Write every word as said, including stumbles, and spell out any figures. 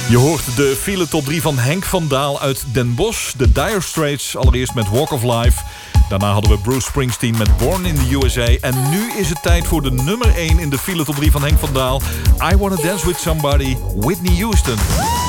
Je hoort de file top drie van Henk van Daal uit Den Bosch. De Dire Straits, allereerst met Walk of Life. Daarna hadden we Bruce Springsteen met Born in the U S A. En nu is het tijd voor de nummer één in de file top drie van Henk van Daal. I Wanna Dance With Somebody, Whitney Houston.